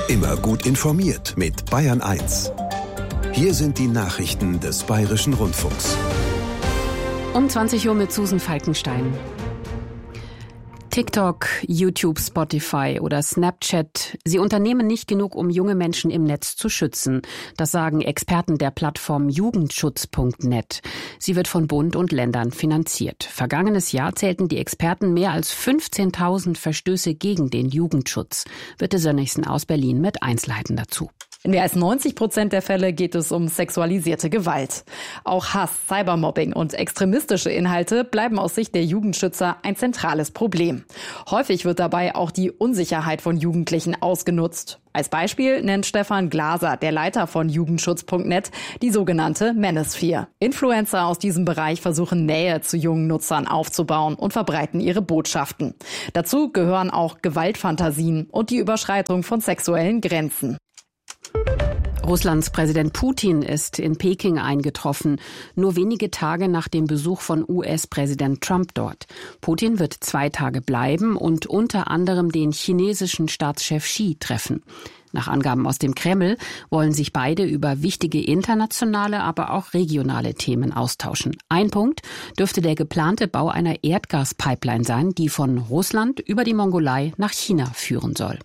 Immer gut informiert mit Bayern 1. Hier sind die Nachrichten des Bayerischen Rundfunks. Um 20 Uhr mit Susan Falkenstein. TikTok, YouTube, Spotify oder Snapchat, sie unternehmen nicht genug, um junge Menschen im Netz zu schützen. Das sagen Experten der Plattform Jugendschutz.net. Sie wird von Bund und Ländern finanziert. Vergangenes Jahr zählten die Experten mehr als 15.000 Verstöße gegen den Jugendschutz. Birte Sönnigsen aus Berlin mit Einzelheiten dazu. In mehr als 90% der Fälle geht es um sexualisierte Gewalt. Auch Hass, Cybermobbing und extremistische Inhalte bleiben aus Sicht der Jugendschützer ein zentrales Problem. Häufig wird dabei auch die Unsicherheit von Jugendlichen ausgenutzt. Als Beispiel nennt Stefan Glaser, der Leiter von Jugendschutz.net, die sogenannte Manosphere. Influencer aus diesem Bereich versuchen Nähe zu jungen Nutzern aufzubauen und verbreiten ihre Botschaften. Dazu gehören auch Gewaltfantasien und die Überschreitung von sexuellen Grenzen. Russlands Präsident Putin ist in Peking eingetroffen, nur wenige Tage nach dem Besuch von US-Präsident Trump dort. Putin wird 2 Tage bleiben und unter anderem den chinesischen Staatschef Xi treffen. Nach Angaben aus dem Kreml wollen sich beide über wichtige internationale, aber auch regionale Themen austauschen. Ein Punkt dürfte der geplante Bau einer Erdgaspipeline sein, die von Russland über die Mongolei nach China führen soll.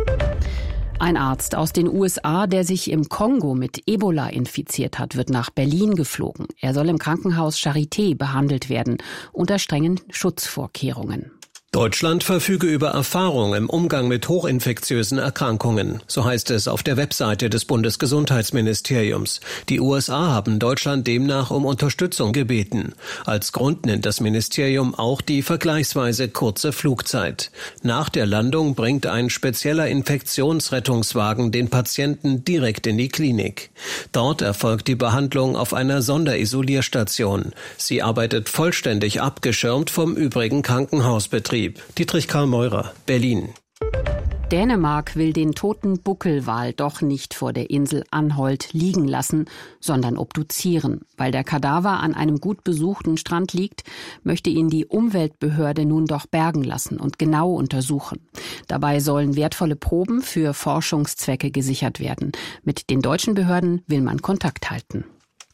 Ein Arzt aus den USA, der sich im Kongo mit Ebola infiziert hat, wird nach Berlin geflogen. Er soll im Krankenhaus Charité behandelt werden, unter strengen Schutzvorkehrungen. Deutschland verfüge über Erfahrung im Umgang mit hochinfektiösen Erkrankungen. So heißt es auf der Webseite des Bundesgesundheitsministeriums. Die USA haben Deutschland demnach um Unterstützung gebeten. Als Grund nennt das Ministerium auch die vergleichsweise kurze Flugzeit. Nach der Landung bringt ein spezieller Infektionsrettungswagen den Patienten direkt in die Klinik. Dort erfolgt die Behandlung auf einer Sonderisolierstation. Sie arbeitet vollständig abgeschirmt vom übrigen Krankenhausbetrieb. Dietrich Karl Meurer, Berlin. Dänemark will den toten Buckelwal doch nicht vor der Insel Anholt liegen lassen, sondern obduzieren. Weil der Kadaver an einem gut besuchten Strand liegt, möchte ihn die Umweltbehörde nun doch bergen lassen und genau untersuchen. Dabei sollen wertvolle Proben für Forschungszwecke gesichert werden. Mit den deutschen Behörden will man Kontakt halten.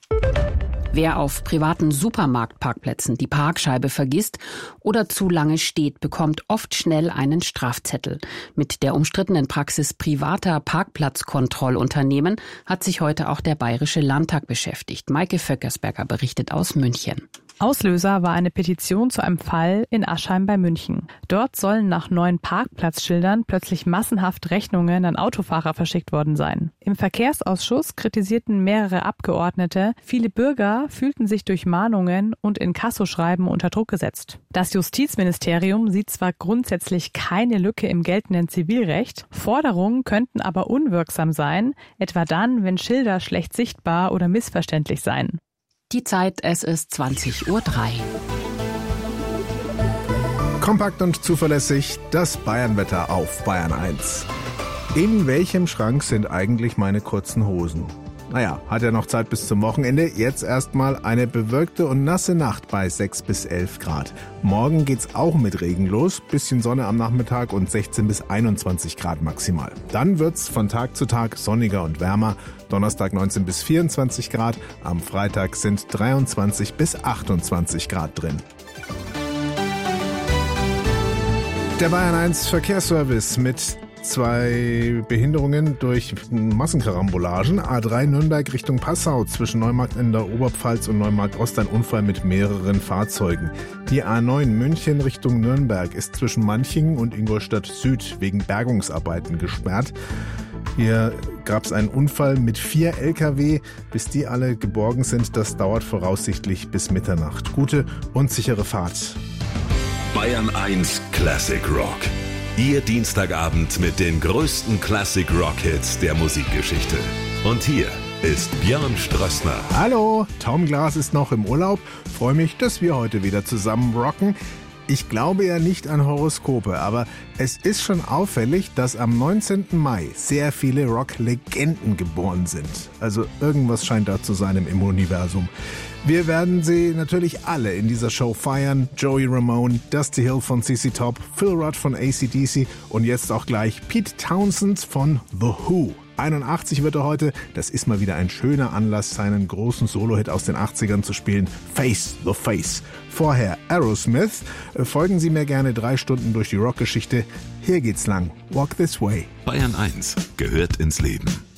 Wer auf privaten Supermarktparkplätzen die Parkscheibe vergisst oder zu lange steht, bekommt oft schnell einen Strafzettel. Mit der umstrittenen Praxis privater Parkplatzkontrollunternehmen hat sich heute auch der Bayerische Landtag beschäftigt. Maike Vöckersberger berichtet aus München. Auslöser war eine Petition zu einem Fall in Aschheim bei München. Dort sollen nach neuen Parkplatzschildern plötzlich massenhaft Rechnungen an Autofahrer verschickt worden sein. Im Verkehrsausschuss kritisierten mehrere Abgeordnete, viele Bürger fühlten sich durch Mahnungen und Inkassoschreiben unter Druck gesetzt. Das Justizministerium sieht zwar grundsätzlich keine Lücke im geltenden Zivilrecht, Forderungen könnten aber unwirksam sein, etwa dann, wenn Schilder schlecht sichtbar oder missverständlich seien. Die Zeit, es ist 20:03 Uhr. Kompakt und zuverlässig, das Bayernwetter auf Bayern 1. In welchem Schrank sind eigentlich meine kurzen Hosen? Naja, hat ja noch Zeit bis zum Wochenende. Jetzt erstmal eine bewölkte und nasse Nacht bei 6 bis 11 Grad. Morgen geht's auch mit Regen los. Bisschen Sonne am Nachmittag und 16 bis 21 Grad maximal. Dann wird's von Tag zu Tag sonniger und wärmer. Donnerstag 19 bis 24 Grad. Am Freitag sind 23 bis 28 Grad drin. Der Bayern 1 Verkehrsservice mit 2 Behinderungen durch Massenkarambolagen. A3 Nürnberg Richtung Passau zwischen Neumarkt in der Oberpfalz und Neumarkt Ost ein Unfall mit mehreren Fahrzeugen. Die A9 München Richtung Nürnberg ist zwischen Manchingen und Ingolstadt Süd wegen Bergungsarbeiten gesperrt. Hier gab es einen Unfall mit 4 Lkw. Bis die alle geborgen sind, das dauert voraussichtlich bis Mitternacht. Gute und sichere Fahrt. Bayern 1 Classic Rock. Ihr Dienstagabend mit den größten Classic-Rock-Hits der Musikgeschichte. Und hier ist Björn Strössner. Hallo, Tom Glas ist noch im Urlaub. Freue mich, dass wir heute wieder zusammen rocken. Ich glaube ja nicht an Horoskope, aber es ist schon auffällig, dass am 19. Mai sehr viele Rock-Legenden geboren sind. Also irgendwas scheint da zu sein im Universum. Wir werden sie natürlich alle in dieser Show feiern. Joey Ramone, Dusty Hill von CC Top, Phil Rudd von AC/DC und jetzt auch gleich Pete Townshend von The Who. 81 wird er heute. Das ist mal wieder ein schöner Anlass, seinen großen Solo-Hit aus den 80ern zu spielen. Face the Face. Vorher Aerosmith. Folgen Sie mir gerne 3 Stunden durch die Rockgeschichte. Hier geht's lang. Walk This Way. Bayern 1 gehört ins Leben.